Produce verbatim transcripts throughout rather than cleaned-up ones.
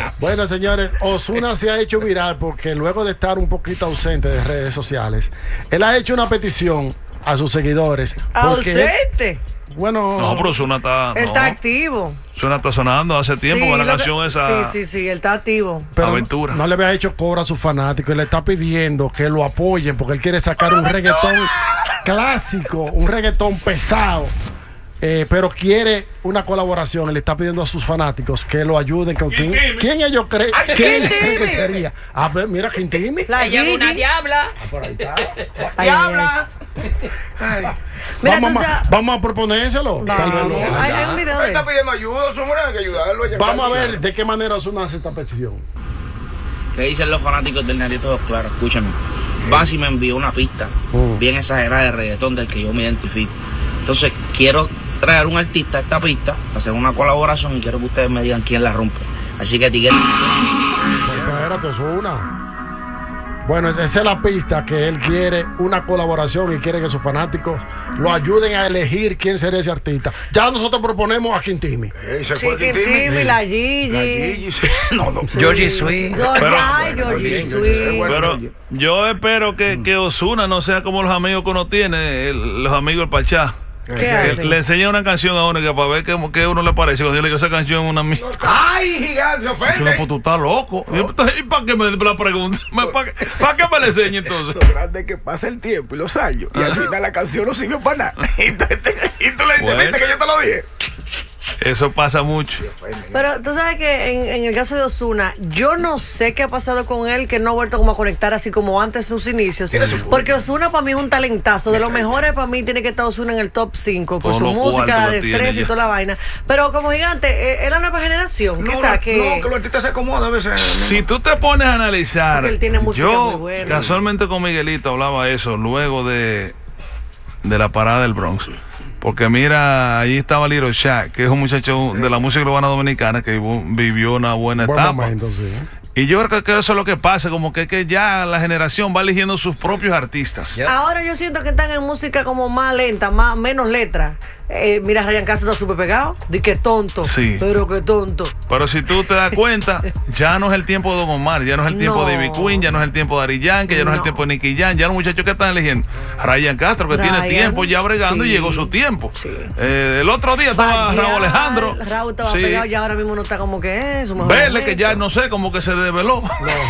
Bueno, señores, Ozuna se ha hecho viral porque luego de estar un poquito ausente de redes sociales, él ha hecho una petición a sus seguidores. ¿Ausente? Él, bueno, no, pero Ozuna está. Él no. está activo. Ozuna está sonando hace tiempo Sí, con la lo canción que- esa. Sí, sí, sí, él está activo. pero Aventura. no le había hecho cobro a sus fanáticos y le está pidiendo que lo apoyen porque él quiere sacar un reggaetón clásico, un reggaetón pesado. Eh, pero quiere una colaboración y le está pidiendo a sus fanáticos que lo ayuden con quién, quién ellos creen, quién ellos creen que sería. A ver, mira que intime. La Ella es una Gigi. diabla. Por ahí está. Ay, ¡Diabla! Mira, vamos, tú a, sabes- vamos a proponérselo. Tal vez lo Vamos. haga. Hay, hay un video Él de está él. pidiendo ayuda, su mujer hay que ayudarlo. hay que Vamos a ayudarlo. ver de qué manera Ozuna hace esta petición. ¿Qué dicen los fanáticos del Negrito Dos Claros? Escúchame. Basi me envió una pista Mm. bien exagerada de reggaetón del que yo me identifico. Entonces, quiero traer un artista a esta pista, hacer una colaboración y quiero que ustedes me digan quién la rompe. Así que etiqueten. Espérate, Ozuna. Bueno, esa es la pista que él quiere una colaboración y quiere que sus fanáticos lo ayuden a elegir quién sería ese artista. Ya nosotros proponemos a Quintimi. Eh, se Sí, fue que Quintimi. Timmy, la Gigi. La Gigi, sí. No, no. Georgie Sweet. Georgie, Pero- ay, bueno, Georgie bien, Sweet. bueno. Pero yo espero que, que Ozuna no sea como los amigos que uno tiene, el- los amigos del Pachá. ¿Qué Que hace? le enseña una canción a uno que para ver qué, qué uno le parece. Cuando yo le digo esa canción es una mierda. ¡Ay, gigante! Se Yo, ofende. pues tú estás loco. ¿Y para qué me la pregunta? ¿Para qué, pa' qué me la enseñe entonces? Lo grande es que pasa el tiempo y los años. Y al final la canción no sirvió para nada. Y tú, y tú le entendiste Bueno. que yo te lo dije. Eso pasa mucho. Pero tú sabes que en, en el caso de Ozuna, yo no sé qué ha pasado con él, que no ha vuelto como a conectar así como antes sus inicios. Tiene su público. Porque Ozuna para mí es un talentazo. De los mejores para mí tiene que estar Ozuna en el top cinco por Por su los música, cuartos la que tiene destreza y ya. toda la vaina. Pero como gigante, eh, es la nueva generación. No, Quizás no, que. no, que los artistas se acomodan a veces. Si tú te pones a analizar, Porque él tiene música muy yo buena. casualmente con Miguelito hablaba eso luego de, de la parada del Bronx. Porque mira, allí estaba Little Shaq, que es un muchacho de la música urbana dominicana que vivió- vivió una buena Buen etapa. momento, sí. Y yo creo que eso es lo que pasa, como que, que ya la generación va eligiendo sus propios artistas. Ya. Ahora yo siento que están en música como más lenta, más menos letras. Eh, mira, Ryan Castro está súper pegado. Di que tonto. Sí. Pero que tonto. Pero si tú te das cuenta, ya no es el tiempo de Don Omar, ya no es el tiempo No. de Ivy Queen, ya no es el tiempo de Ari Yankee, ya no, es el No. tiempo de Nicky Jam, ya los muchachos que están eligiendo. Ryan Castro, que tiene Ryan, tiempo ya bregando y sí. llegó su tiempo. Sí. Eh, el otro día estaba Badial, Raúl Alejandro. Raúl estaba Sí. pegado y ahora mismo no está como que es. Su mejor Verle que ya momento. no sé, como que se desveló.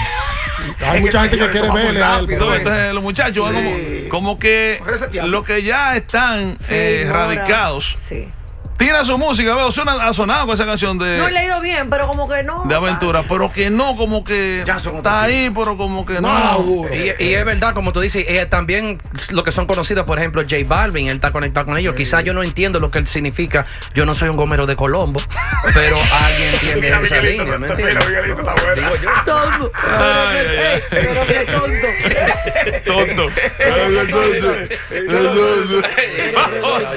Hay mucha gente que señores, quiere toma muy verle a él. rápido, pero- eh. Entonces, los muchachos van como, como que Reseteando. lo que ya están Sí, eh, ahora- radicados. Sí. Tira su música, veo, suena, ha sonado con esa canción de, No le ha ido bien, pero como que no. de aventura, pero que no, como que Ya son otros está ahí, pero como que no. No, duro. Y, y es verdad, como tú dices, eh, también lo que son conocidos, por ejemplo, J Balvin, él está conectado con ellos. Quizás yo no entiendo lo que él significa. Yo no soy un gomero de Colombo, pero alguien entiende Mira, esa Miguelito, línea, ¿me mira, entiendes? Miguelito está bueno. Digo yo. Tonto. Ay, ay, ay. Pero que tonto. Tonto.